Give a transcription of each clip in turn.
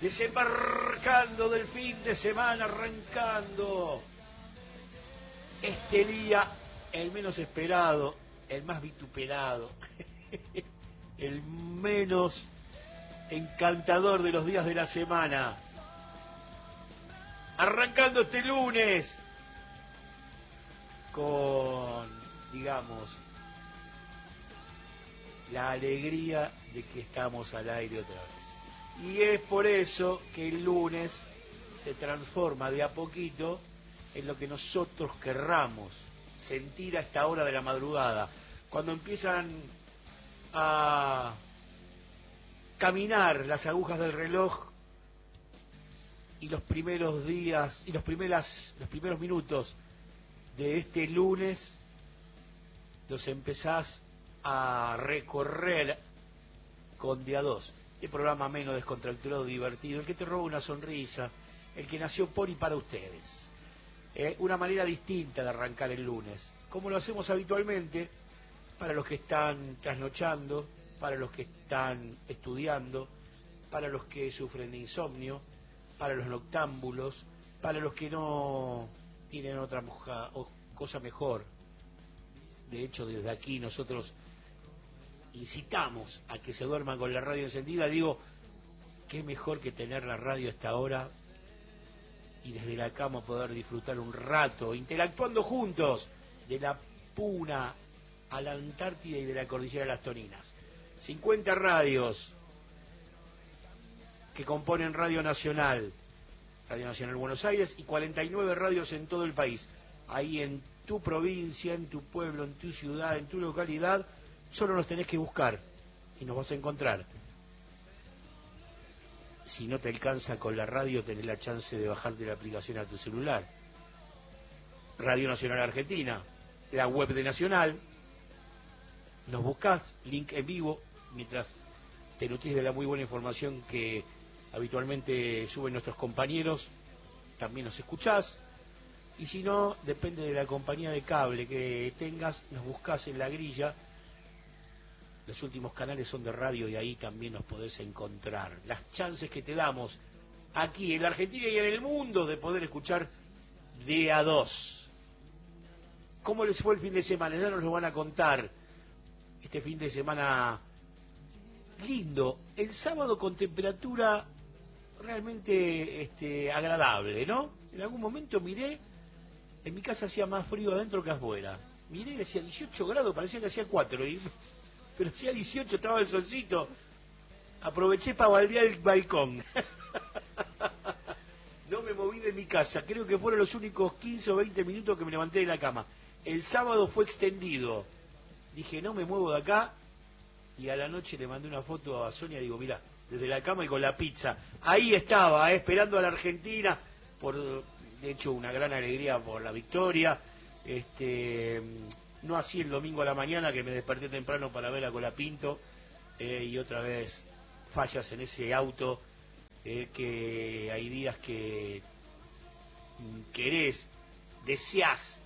desembarcando del fin de semana, arrancando este día, el menos esperado, el más vituperado, el menos encantador de los días de la semana. Arrancando este lunes con, digamos, la alegría de que estamos al aire otra vez. Y es por eso que el lunes se transforma de a poquito en lo que nosotros querramos sentir a esta hora de la madrugada, cuando empiezan a caminar las agujas del reloj y los primeros días y los primeros minutos de este lunes los empezás a recorrer con de a dos. Este programa menos descontracturado, divertido, el que te roba una sonrisa, el que nació por y para ustedes. Una manera distinta de arrancar el lunes, como lo hacemos habitualmente, para los que están trasnochando, para los que están estudiando, para los que sufren de insomnio, para los noctámbulos, para los que no tienen otra cosa mejor. De hecho, desde aquí nosotros incitamos a que se duerman con la radio encendida. Digo, qué mejor que tener la radio a esta hora y desde la cama poder disfrutar un rato, interactuando juntos, de la Puna a la Antártida y de la Cordillera de las Toninas. 50 radios que componen Radio Nacional Buenos Aires, y 49 radios en todo el país. Ahí en tu provincia, en tu pueblo, en tu ciudad, en tu localidad, solo nos tenés que buscar y nos vas a encontrar. Si no te alcanza con la radio, tenés la chance de bajarte la aplicación a tu celular. Radio Nacional Argentina, la web de Nacional, nos buscás, link en vivo, mientras te nutrís de la muy buena información que habitualmente suben nuestros compañeros, también nos escuchás. Y si no, depende de la compañía de cable que tengas, nos buscás en la grilla. Los últimos canales son de radio y ahí también nos podés encontrar. Las chances que te damos aquí en la Argentina y en el mundo de poder escuchar de a dos. ¿Cómo les fue el fin de semana? Ya nos lo van a contar. Este fin de semana lindo. El sábado con temperatura realmente agradable, ¿no? En algún momento miré, en mi casa hacía más frío adentro que afuera. Miré y decía 18 grados, parecía que hacía 4, pero hacía 18, estaba el solcito. Aproveché para baldear el balcón. No me moví de mi casa, creo que fueron los únicos 15 o 20 minutos que me levanté de la cama. El sábado fue extendido. Dije, no me muevo de acá. Y a la noche le mandé una foto a Sonia y digo, mirá, desde la cama y con la pizza. Ahí estaba, esperando a la Argentina, de hecho una gran alegría por la victoria. No así el domingo a la mañana, que me desperté temprano para ver a Colapinto, y otra vez fallas en ese auto, que hay días que querés, deseás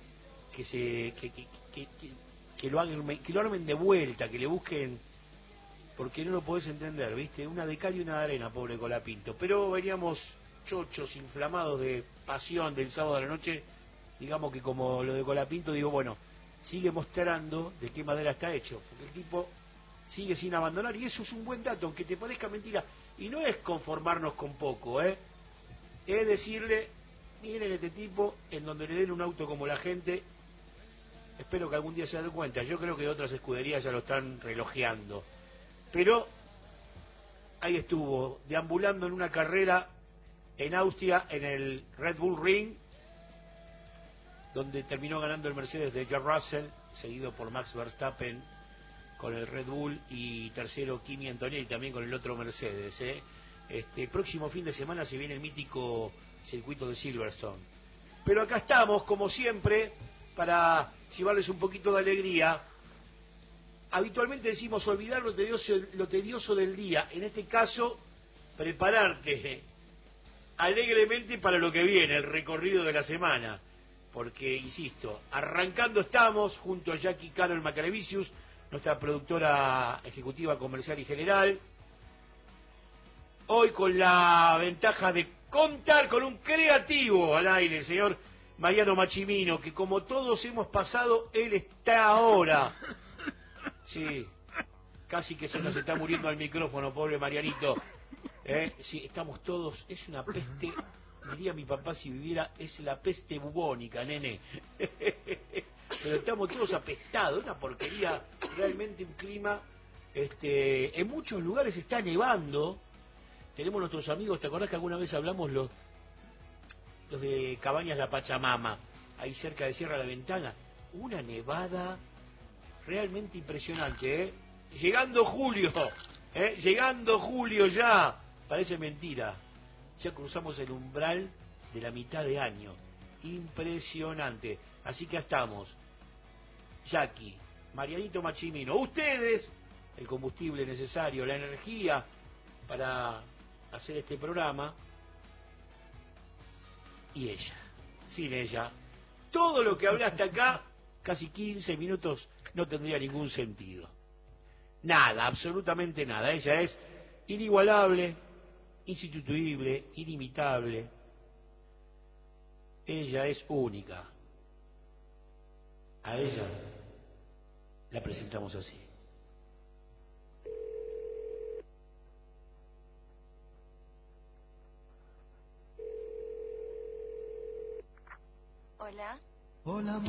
que lo armen de vuelta, que le busquen, porque no lo podés entender, ¿viste? Una de cal y una de arena, pobre Colapinto. Pero veníamos chochos, inflamados de pasión del sábado a la noche. Digamos que como lo de Colapinto, digo, bueno, sigue mostrando de qué madera está hecho, porque el tipo sigue sin abandonar, y eso es un buen dato, aunque te parezca mentira. Y no es conformarnos con poco, es decirle, miren este tipo, en donde le den un auto como la gente. Espero que algún día se den cuenta. Yo creo que otras escuderías ya lo están relojeando. Pero ahí estuvo, deambulando en una carrera en Austria, en el Red Bull Ring, donde terminó ganando el Mercedes de George Russell, seguido por Max Verstappen con el Red Bull, y tercero Kimi Antonelli también con el otro Mercedes. El próximo fin de semana se viene el mítico circuito de Silverstone. Pero acá estamos, como siempre, para llevarles un poquito de alegría. Habitualmente decimos olvidar lo tedioso del día. En este caso, prepararte alegremente para lo que viene, el recorrido de la semana. Porque, insisto, arrancando estamos junto a Jackie Carol Macarevicius, nuestra productora ejecutiva comercial y general. Hoy con la ventaja de contar con un creativo al aire, señor Mariano Machimino, que como todos hemos pasado, él está ahora. Sí, casi que se nos está muriendo al micrófono, pobre Marianito. Sí, estamos todos, es una peste, diría mi papá si viviera, es la peste bubónica, nene. Pero estamos todos apestados, una porquería, realmente un clima. En muchos lugares está nevando. Tenemos nuestros amigos, ¿te acordás que alguna vez hablamos los de Cabañas La Pachamama, ahí cerca de Sierra La Ventana? Una nevada realmente impresionante, ¿eh? Llegando julio, llegando julio ya, parece mentira, ya cruzamos el umbral de la mitad de año, impresionante. Así que estamos, Jackie, Marianito Machimino, ustedes, el combustible necesario, la energía para hacer este programa, y ella, sin ella, todo lo que hablé hasta acá, casi 15 minutos, no tendría ningún sentido. Nada, absolutamente nada. Ella es inigualable, insustituible, inimitable. Ella es única. A ella la presentamos así. Hola. Hola.